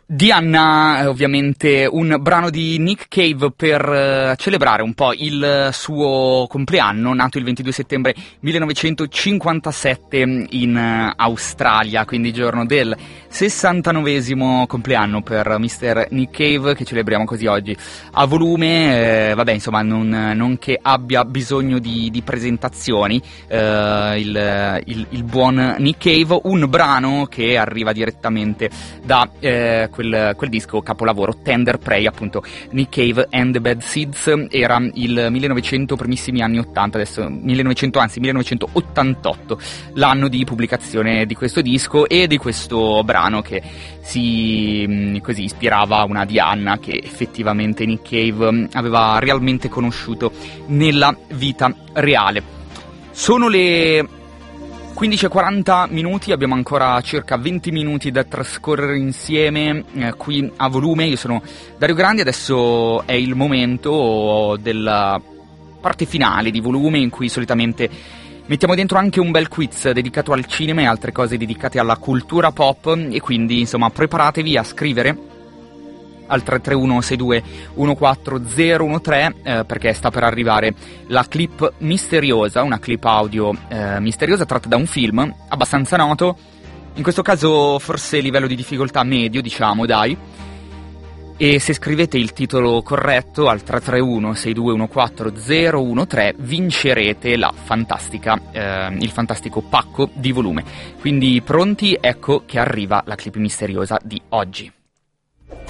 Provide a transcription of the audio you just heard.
Diana, ovviamente un brano di Nick Cave per celebrare un po' il suo compleanno, nato il 22 settembre 1957 in Australia, quindi giorno del 69esimo compleanno per Mr. Nick Cave, che celebriamo così oggi a volume. Vabbè, insomma, non che abbia bisogno di presentazioni, il buon Nick Cave, un brano che arriva direttamente da quel disco capolavoro Tender Prey, appunto Nick Cave and the Bad Seeds. Era il 1900, primissimi anni 80, adesso 1988 l'anno di pubblicazione di questo disco e di questo brano, che si così ispirava a una Diana che effettivamente Nick Cave aveva realmente conosciuto nella vita reale. Sono le 15:40 minuti, abbiamo ancora circa 20 minuti da trascorrere insieme qui a volume. Io sono Dario Grandi, adesso è il momento della parte finale di volume, in cui solitamente mettiamo dentro anche un bel quiz dedicato al cinema e altre cose dedicate alla cultura pop, e quindi insomma preparatevi a scrivere al 331 62 14013 perché sta per arrivare la clip misteriosa, una clip audio misteriosa tratta da un film abbastanza noto, in questo caso forse livello di difficoltà medio, diciamo, dai. E se scrivete il titolo corretto al 331 62 14013 vincerete il fantastico pacco di volume. Quindi pronti? Ecco che arriva la clip misteriosa di oggi.